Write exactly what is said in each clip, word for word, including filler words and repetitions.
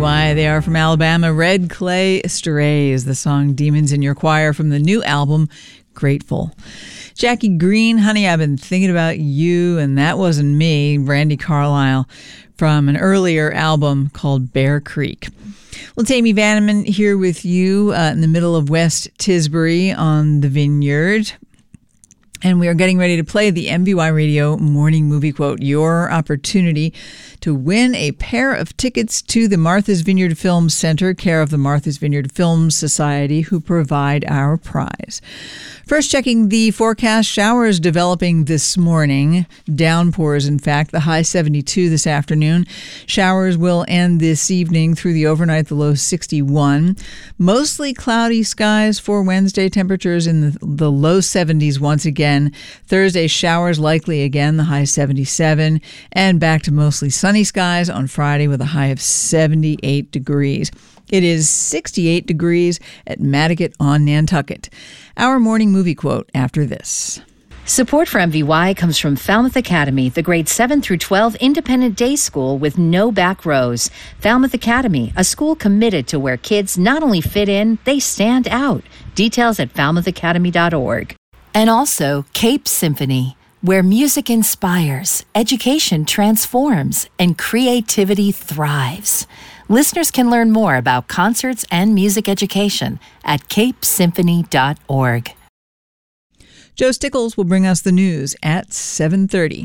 Y. They are from Alabama. Red Clay Strays, the song Demons in Your Choir from the new album, Grateful. Jackie Green, Honey, I've Been Thinking About You, and That Wasn't Me, Brandi Carlile, from an earlier album called Bear Creek. Well, Tammy Vanneman here with you uh, in the middle of West Tisbury on the Vineyard. And we are getting ready to play the M V Y Radio Morning Movie Quote, your opportunity to win a pair of tickets to the Martha's Vineyard Film Center, care of the Martha's Vineyard Film Society, who provide our prize. First, checking the forecast, showers developing this morning. Downpours, in fact, the high seventy-two this afternoon. Showers will end this evening through the overnight, the low sixty-one. Mostly cloudy skies for Wednesday, temperatures in the, the low seventies once again. Thursday, showers likely again, the high seventy-seven. And back to mostly sunny skies on Friday with a high of seventy-eight degrees. It is sixty-eight degrees at Madaket on Nantucket. Our morning movie quote after this. Support for M V Y comes from Falmouth Academy, the grade seven through twelve independent day school with no back rows. Falmouth Academy, a school committed to where kids not only fit in, they stand out. Details at falmouth academy dot org. And also Cape Symphony, where music inspires, education transforms, and creativity thrives. Listeners can learn more about concerts and music education at cape symphony dot org. Joe Stickles will bring us the news at seven thirty.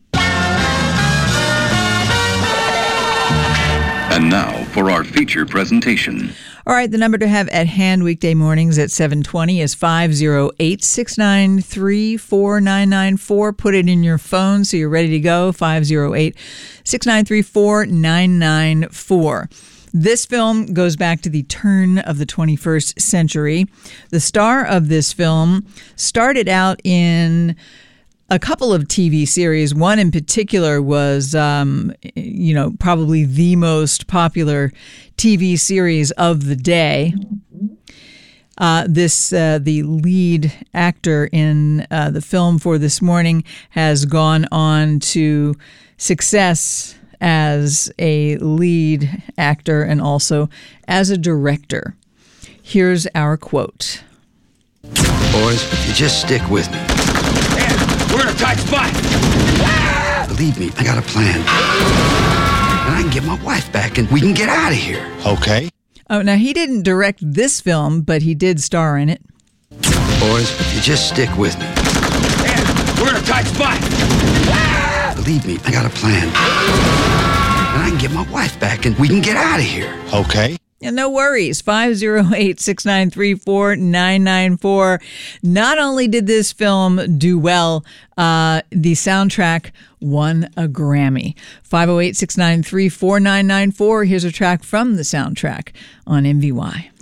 And now for our feature presentation. All right, the number to have at hand weekday mornings at seven twenty is five oh eight, six nine three, four nine nine four. Put it in your phone so you're ready to go, five oh eight, six nine three, four nine nine four. This film goes back to the turn of the twenty-first century. The star of this film started out in a couple of T V series. One in particular was, um, you know, probably the most popular T V series of the day. Uh, this, uh, the lead actor in uh, the film for this morning has gone on to success as a lead actor and also as a director. Here's our quote. Boys, if you just stick with me. We're in a tight spot. Believe me, I got a plan. And I can get my wife back and we can get out of here. Okay. Oh, now he didn't direct this film, but he did star in it. Boys, if you just stick with me. We're in a tight spot. Believe me, I got a plan. And I can get my wife back and we can get out of here. Okay. And no worries, five oh eight, six nine three, four nine nine four. Not only did this film do well, uh, the soundtrack won a Grammy. five oh eight, six nine three, four nine nine four. Here's a track from the soundtrack on M V Y.